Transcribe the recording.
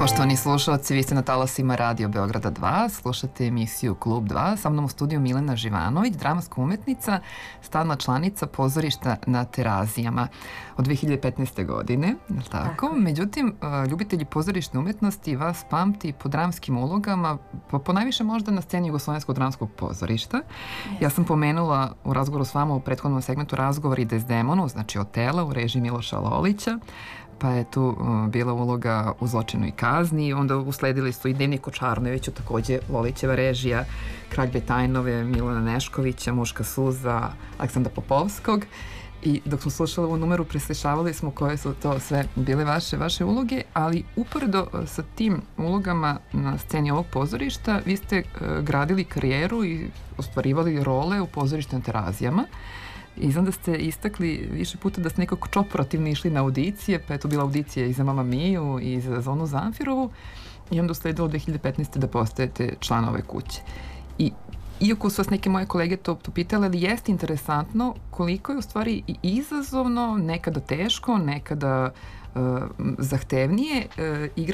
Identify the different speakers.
Speaker 1: Poštovani slušalci, vi ste na talasima Radio Beograda 2, slušate emisiju Klub 2, sa mnom u studiju Milena Živanović, dramska umetnica, stalna članica pozorišta na Terazijama od 2015. godine, je li tako? Međutim, ljubitelji pozorišne umetnosti vas pamti po dramskim ulogama, ponajviše možda na sceni Jugoslovenskog dramskog pozorišta. Ja sam pomenula u razgovoru s vama u prethodnom segmentu razgovor i Desdemonu, znači Otela u režiji Miloša Lolića, pa je tu bila uloga u Zločinu i kazni, onda usledili su i Dnevnik o Čarnojeviću, takođe Lolićeva režija, Kralj Betajnove, Milana Neškovića, Muška suza, Aleksandra Popovskog. I dok smo slušali ovu numeru, preslišavali smo koje su to sve bile vaše uloge, ali uporedo sa tim ulogama na sceni ovog pozorišta vi ste gradili karijeru i ostvarivali role u pozorištu na Terazijama. I znam da ste istakli više puta da ste nekako čopurativno išli na audicije, pa je to bila audicija i za Mama Miju i za Zonu Zamfirovu i onda usledilo 2015. da postajete član ove kuće. I iako su vas neke moje kolege to pitale, ali jeste interesantno koliko je u stvari i izazovno, nekada teško, nekada zahtevnije